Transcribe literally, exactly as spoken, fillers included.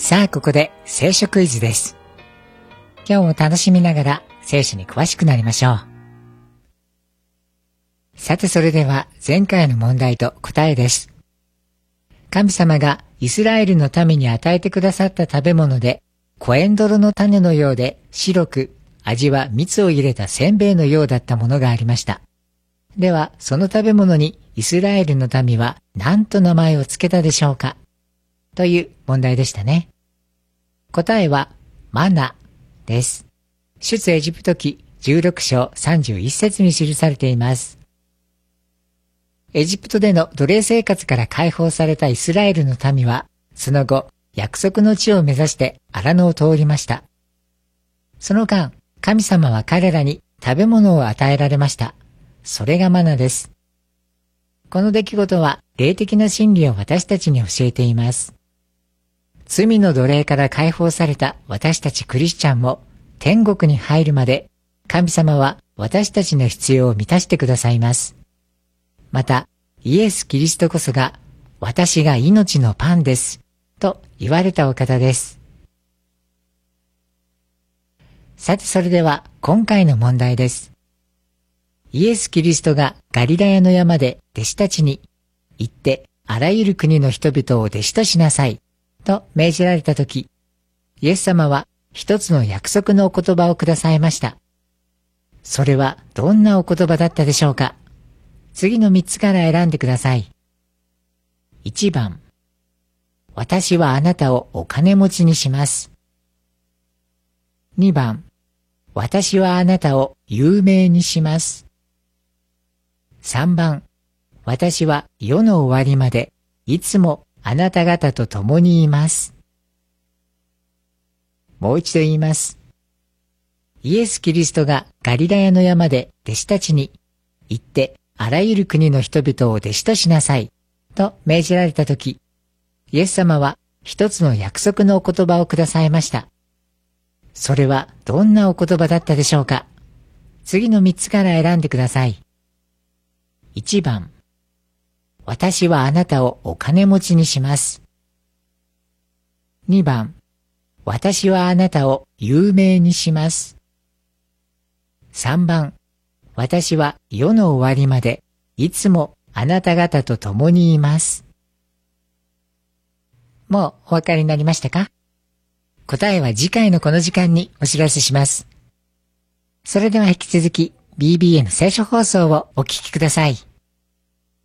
さあここで聖書クイズです。今日も楽しみながら聖書に詳しくなりましょう。さてそれでは前回の問題と答えです。神様がイスラエルの民に与えてくださった食べ物で、コエンドロの種のようで白く、味は蜜を入れたせんべいのようだったものがありました。ではその食べ物にイスラエルの民は何と名前を付けたでしょうか、という問題でしたね。答えはマナです。出エジプト記じゅうろく章さんじゅういち節に記されています。エジプトでの奴隷生活から解放されたイスラエルの民は、その後、約束の地を目指して荒野を通りました。その間、神様は彼らに食べ物を与えられました。それがマナです。この出来事は霊的な真理を私たちに教えています。罪の奴隷から解放された私たちクリスチャンも天国に入るまで神様は私たちの必要を満たしてくださいます。また、イエス・キリストこそが私が命のパンですと言われたお方です。さてそれでは今回の問題です。イエス・キリストがガリラヤの山で弟子たちに行ってあらゆる国の人々を弟子としなさいと命じられたとき、イエス様は一つの約束のお言葉をくださいました。それはどんなお言葉だったでしょうか。次の三つから選んでください。いちばん、私はあなたをお金持ちにします。にばん、私はあなたを有名にします。さんばん、私は世の終わりまでいつもあなた方と共にいます。もう一度言います。イエス・キリストがガリラヤの山で弟子たちに行ってあらゆる国の人々を弟子としなさいと命じられたとき、イエス様は一つの約束のお言葉をくださいました。それはどんなお言葉だったでしょうか。次の三つから選んでください。いちばん、私はあなたをお金持ちにします。にばん、私はあなたを有名にします。さんばん、私は世の終わりまでいつもあなた方と共にいます。もうお分かりになりましたか？答えは次回のこの時間にお知らせします。それでは引き続き ビービーエヌ 聖書放送をお聞きください。